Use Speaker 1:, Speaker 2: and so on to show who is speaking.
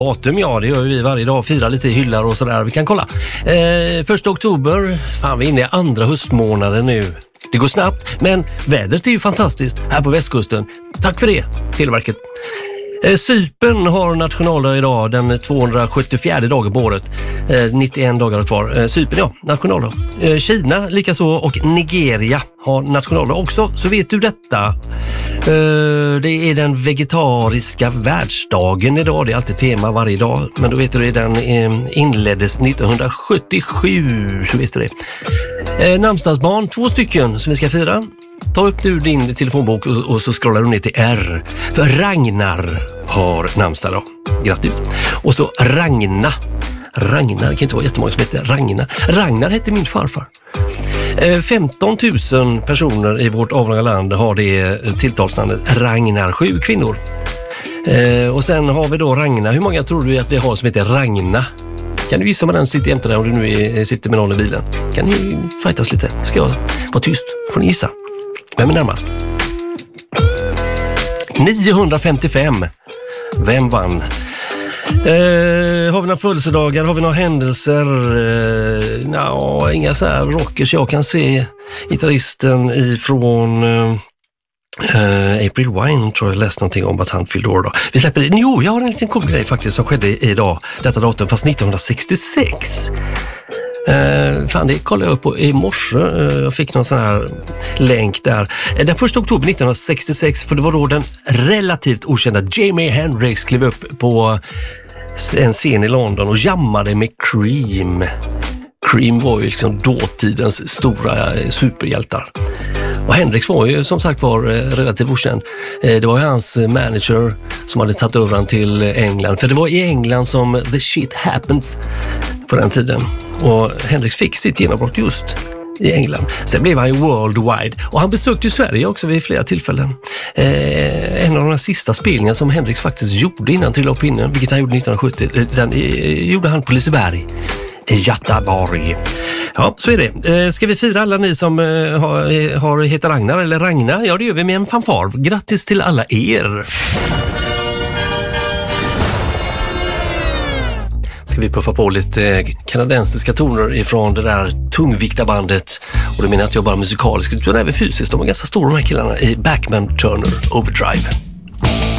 Speaker 1: Datum, ja, det gör vi varje dag, firar lite i hyllar och sådär. Vi kan kolla. 1 oktober, fan vi är inne i andra höstmånaden nu. Det går snabbt, men vädret är ju fantastiskt här på västkusten. Tack för det, Televerket. Cypern har nationaldag idag, den 274 dagen på året. 91 dagar kvar. Cypern, ja, nationaldag. Kina likaså och Nigeria har nationaldag också. Så vet du detta. Det är den vegetariska världsdagen idag. Det är alltid tema varje dag. Men då vet du det, den inleddes 1977. Så vet du det. Namnsdagsbarn, 2 stycken som vi ska fira. Ta upp nu din telefonbok och så scrollar du ner till R. För Ragnar har namnsdag då. Grattis. Och så Ragnar, det kan inte vara jättemånga som heter Ragnar hette min farfar. 15 000 personer i vårt avlånga land har det tilltalsnamnet Ragnar, 7 kvinnor. Och sen har vi då Ragnar. Hur många tror du att vi har som heter Ragnar? Kan du gissa om den sitter jämte där om du nu sitter med någon i bilen? Kan ni fightas lite? Ska jag vara tyst? Får ni gissa? Vem är närmast? 955. Vem vann? Har vi några födelsedagar? Har vi några händelser? Inga så här rockers. Jag kan se gitarristen ifrån April Wine, tror jag läste någonting om att han fyllde år då. Vi släpper det. Jo, jag har en liten cool grej faktiskt som skedde idag. Detta datum, fast 1966. Fan, det kollade jag upp på i morse. Jag fick någon sån här länk där. Den 1 oktober 1966, för det var då den relativt okända Jimi Hendrix klev upp på en scen i London och jammade med Cream. Cream var ju liksom dåtidens stora superhjältar. Och Hendrix var ju som sagt var relativt okänd. Det var ju hans manager som hade tagit över han till England. För det var i England som the shit happened på den tiden. Och Hendrix fick sitt genombrott just i England. Sen blev han ju worldwide. Och han besökte Sverige också vid flera tillfällen. En av de sista spelningarna som Hendrix faktiskt gjorde innan han trillade upp innan, vilket han gjorde 1970, den gjorde han på Liseberg i Göteborg. Ja, så är det. Ska vi fira alla ni som heter Ragnar eller Ragnar? Ja, det gör vi med en fanfar. Grattis till alla er! Ska vi puffa på lite kanadensiska toner ifrån det där tungviktarbandet. Och det menar att jag bara musikaliskt utan även fysiskt. De är ganska stora, de här killarna i Backman Turner Overdrive.